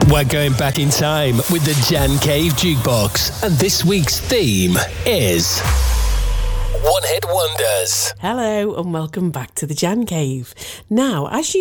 We're going back in time with the Jan Cave Jukebox, and this week's theme is One Hit Wonders. Hello and welcome back to the Jan Cave. Now, as you